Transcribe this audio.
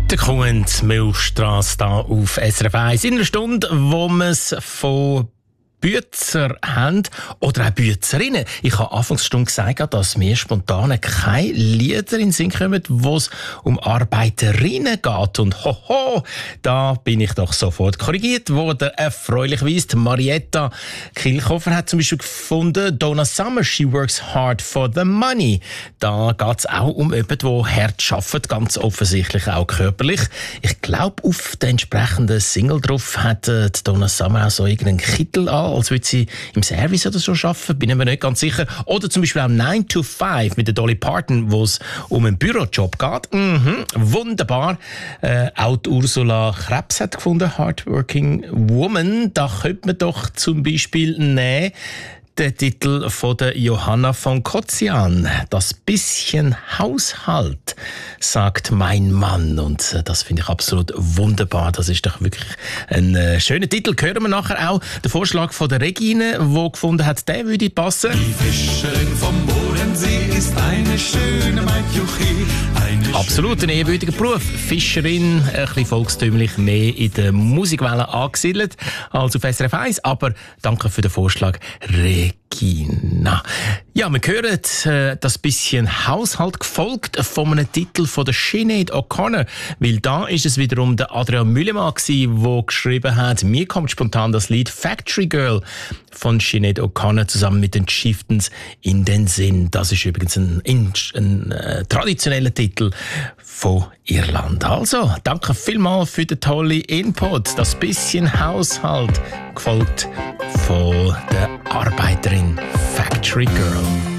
Der Kuhn Milchstrasse hier auf SRF 1. In einer Stunde, wo wir es von Bützer haben oder auch Bützerinnen. Ich habe Anfangsstunde gesagt, dass mir spontan keine Lieder in den Sinn kommen, wo es um Arbeiterinnen geht. Und hoho, da bin ich doch sofort korrigiert worden. Erfreulicherweise, Marietta Kilchhofer hat zum Beispiel gefunden, Donna Summer, she works hard for the money. Da geht es auch um jemanden, der hart arbeitet, ganz offensichtlich auch körperlich. Ich glaube, auf der entsprechenden Single drauf hat Donna Summer auch so irgendeinen Kittel an, als würde sie im Service oder so arbeiten, bin ich mir nicht ganz sicher. Oder zum Beispiel auch 9 to 5 mit der Dolly Parton, wo es um einen Bürojob geht. Wunderbar. Auch die Ursula Krebs hat gefunden, Hardworking Woman. Da könnte man doch zum Beispiel nehmen, der Titel von der Johanna von Kotzian. Das bisschen Haushalt, sagt mein Mann. Und das finde ich absolut wunderbar. Das ist doch wirklich ein schöner Titel. Hören wir nachher auch den Vorschlag von der Regine, die gefunden hat, der würde passen. Die Fischerin vom Bodensee ist eine schöne Maitjuchi. Absolut, ein ehrwürdiger Beruf. Fischerin, ein bisschen volkstümlich, mehr in der Musikwelle angesiedelt als auf SRF 1. Aber danke für den Vorschlag, Regina. Ja, wir hören das bisschen Haushalt, gefolgt von einem Titel von der Sinead O'Connor. Weil da ist es wiederum der Adrian Müllemann gewesen, der geschrieben hat, mir kommt spontan das Lied Factory Girl von Sinead O'Connor zusammen mit den Chieftains in den Sinn. Das ist übrigens ein traditioneller Titel von Irland. Also, danke vielmals für den tollen Input. Das bisschen Haushalt, gefolgt von der Arbeiterin Factory Girl.